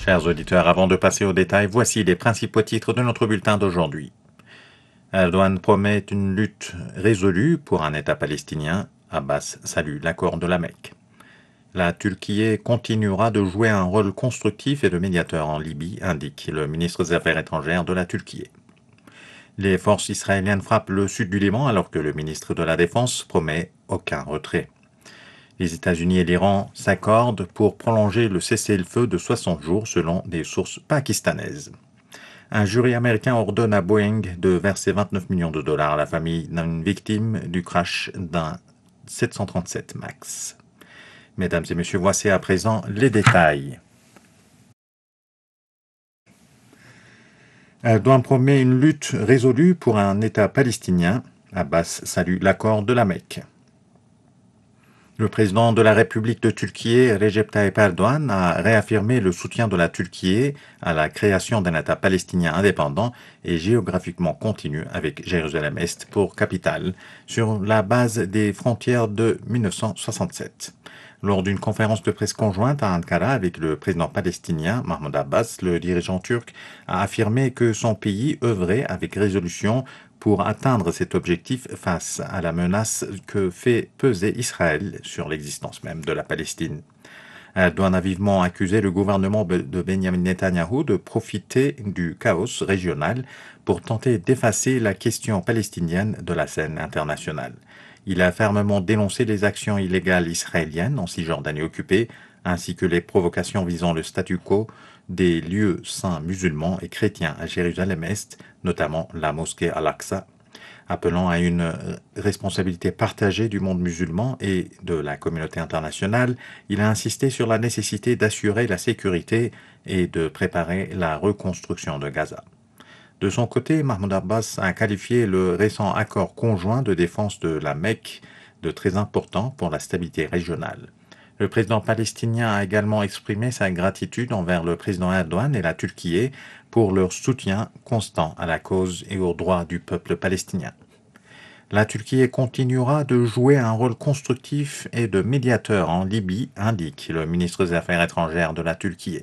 Chers auditeurs, avant de passer aux détails, voici les principaux titres de notre bulletin d'aujourd'hui. Erdogan promet une lutte résolue pour un État palestinien. Abbas salue l'accord de la Mecque. La Turquie continuera de jouer un rôle constructif et de médiateur en Libye, indique le ministre des Affaires étrangères de la Turquie. Les forces israéliennes frappent le sud du Liban alors que le ministre de la Défense promet aucun retrait. Les États-Unis et l'Iran s'accordent pour prolonger le cessez-le-feu de 60 jours selon des sources pakistanaises. Un jury américain ordonne à Boeing de verser 29 millions de dollars à la famille d'une victime du crash d'un 737 MAX. Mesdames et messieurs, voici à présent les détails. Erdogan promet une lutte résolue pour un État palestinien. Abbas salue l'accord de la Mecque. Le président de la République de Turquie, Recep Tayyip Erdogan, a réaffirmé le soutien de la Turquie à la création d'un État palestinien indépendant et géographiquement continu avec Jérusalem-Est pour capitale, sur la base des frontières de 1967. Lors d'une conférence de presse conjointe à Ankara avec le président palestinien Mahmoud Abbas, le dirigeant turc a affirmé que son pays œuvrait avec résolution pour atteindre cet objectif face à la menace que fait peser Israël sur l'existence même de la Palestine. Erdogan a vivement accusé le gouvernement de Benjamin Netanyahou de profiter du chaos régional pour tenter d'effacer la question palestinienne de la scène internationale. Il a fermement dénoncé les actions illégales israéliennes en Cisjordanie occupée, ainsi que les provocations visant le statu quo des lieux saints musulmans et chrétiens à Jérusalem-Est, notamment la mosquée Al-Aqsa, appelant à une responsabilité partagée du monde musulman et de la communauté internationale. Il a insisté sur la nécessité d'assurer la sécurité et de préparer la reconstruction de Gaza. De son côté, Mahmoud Abbas a qualifié le récent accord conjoint de défense de la Mecque de très important pour la stabilité régionale. Le président palestinien a également exprimé sa gratitude envers le président Erdogan et la Turquie pour leur soutien constant à la cause et aux droits du peuple palestinien. La Turquie continuera de jouer un rôle constructif et de médiateur en Libye, indique le ministre des Affaires étrangères de la Turquie.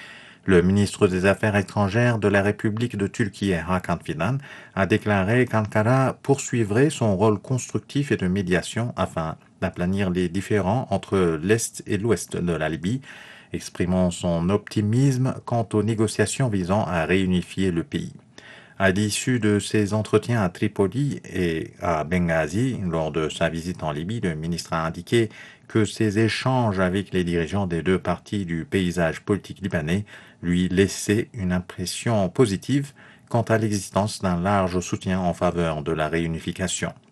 Le ministre des Affaires étrangères de la République de Turquie, Hakan Fidan, a déclaré qu'Ankara poursuivrait son rôle constructif et de médiation afin d'aplanir les différends entre l'Est et l'Ouest de la Libye, exprimant son optimisme quant aux négociations visant à réunifier le pays. À l'issue de ses entretiens à Tripoli et à Benghazi, lors de sa visite en Libye, le ministre a indiqué que ses échanges avec les dirigeants des deux parties du paysage politique libanais lui laissaient une impression positive quant à l'existence d'un large soutien en faveur de la réunification.